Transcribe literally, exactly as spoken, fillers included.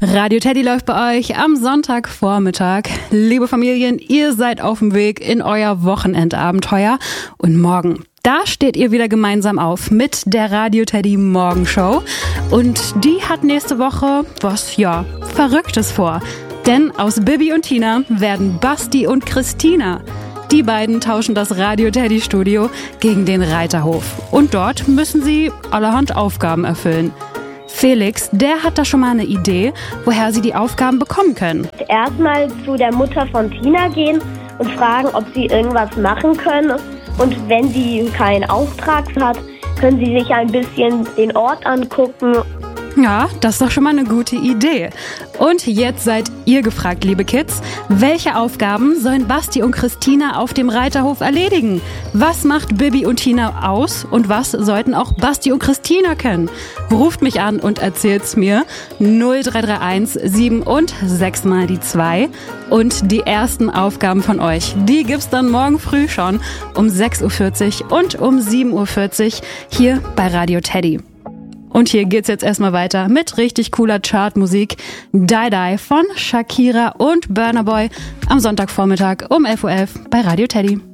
Radio Teddy läuft bei euch am Sonntagvormittag. Liebe Familien, ihr seid auf dem Weg in euer Wochenendabenteuer. Und morgen, da steht ihr wieder gemeinsam auf mit der Radio Teddy Morgenshow. Und die hat nächste Woche was, ja, Verrücktes vor. Denn aus Bibi und Tina werden Basti und Christina. Die beiden tauschen das Radio Teddy Studio gegen den Reiterhof. Und dort müssen sie allerhand Aufgaben erfüllen. Felix, der hat da schon mal eine Idee, woher sie die Aufgaben bekommen können. Erstmal zu der Mutter von Tina gehen und fragen, ob sie irgendwas machen können. Und wenn sie keinen Auftrag hat, können sie sich ein bisschen den Ort angucken. Ja, das ist doch schon mal eine gute Idee. Und jetzt seid ihr gefragt, liebe Kids. Welche Aufgaben sollen Basti und Christina auf dem Reiterhof erledigen? Was macht Bibi und Tina aus und was sollten auch Basti und Christina können? Ruft mich an und erzählt's mir. null drei drei eins sieben und sechs mal die zwei. Und die ersten Aufgaben von euch, die gibt's dann morgen früh schon um sechs Uhr vierzig und um sieben Uhr vierzig hier bei Radio Teddy. Und hier geht's jetzt erstmal weiter mit richtig cooler Chartmusik. Die Die von Shakira und Burna Boy am Sonntagvormittag um elf Uhr elf bei Radio Teddy.